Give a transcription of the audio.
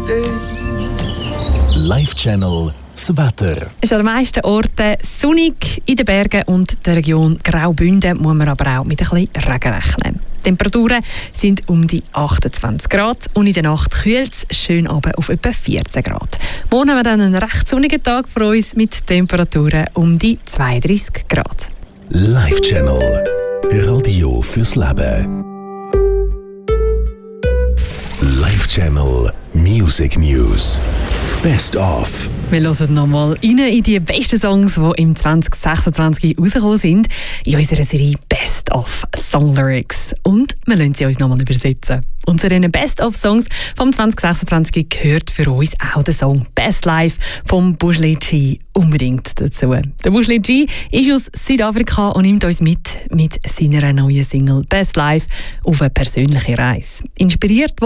Live-Channel das Wetter. Es ist an den meisten Orten sonnig. In den Bergen und der Region Graubünden muss man aber auch mit ein bisschen Regen rechnen. Die Temperaturen sind um die 28 Grad und in der Nacht kühlt es schön runter auf etwa 14 Grad. Morgen haben wir dann einen recht sonnigen Tag für uns mit Temperaturen um die 32 Grad. Live-Channel. Radio fürs Leben. Live-Channel Music News. Best of. Wir hören nochmal rein in die besten Songs, die im 2026 rausgekommen sind, in unserer Serie Best of Song Lyrics. Und wir lassen sie uns nochmal übersetzen. Unsere Best of Songs vom 2026 gehört für uns auch der Song Best Life vom Bushli G unbedingt dazu. Der Bushli G ist aus Südafrika und nimmt uns mit seiner neuen Single Best Life auf eine persönliche Reise. Inspiriert